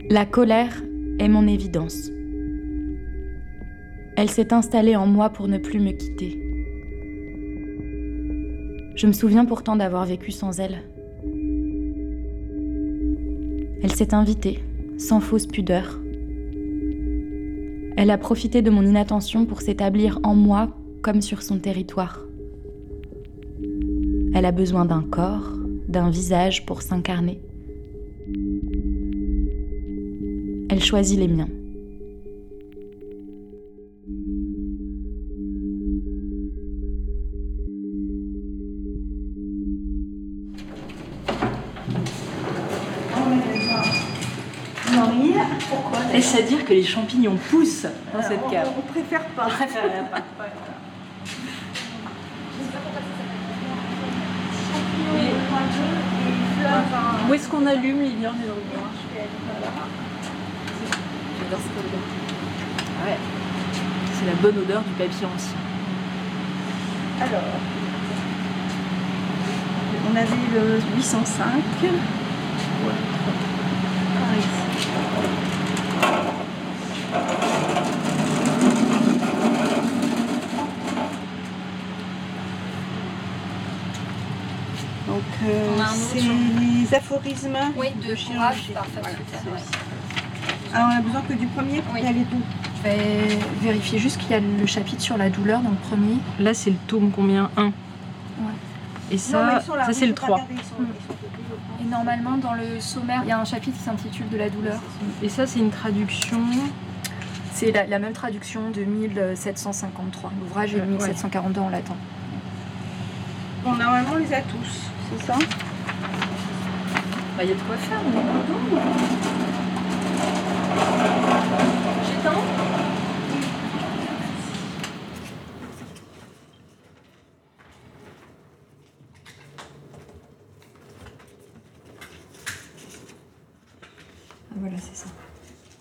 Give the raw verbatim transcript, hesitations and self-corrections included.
La colère est mon évidence. Elle s'est installée en moi pour ne plus me quitter. Je me souviens pourtant d'avoir vécu sans elle. Elle s'est invitée, sans fausse pudeur. Elle a profité de mon inattention pour s'établir en moi comme sur son territoire. Elle a besoin d'un corps, d'un visage pour s'incarner. Elle choisit les miens. Pourquoi? Est-ce à dire que les champignons poussent dans Alors, cette on, cave? on préfère pas. On préfère pas. Où est-ce qu'on allume, Lilian? On est dans le noir. J'adore cette odeur. Ouais. C'est la bonne odeur du papier ancien. Alors, on avait le huit cent cinq. Ouais. Par ici. Donc, euh, On a un autre c'est sur- les aphorismes Oui, de de chirurgie. chirurgie. Parfait, Voilà, super, c'est ouais. aussi. Ah, on a besoin que du premier pour Oui. y aller tout. Je vais vérifier juste qu'il y a le chapitre sur la douleur dans le premier. Là, c'est le tome combien? un. Ouais. Et Non, ça, mais ils sont là, ça oui, c'est le faut pas trois. regarder, ils sont- Mm. ils sont copiés, je pense. Et normalement, dans le sommaire, il y a un chapitre qui s'intitule De la douleur. Et ça, c'est une traduction. C'est la, la même traduction de mille sept cent cinquante-trois. L'ouvrage est de Ouais. mille sept cent quarante-deux en latin. Bon, normalement, on les a tous, c'est ça? Bah, il y a de quoi faire, mais... J'éteins. Ah, voilà, c'est ça.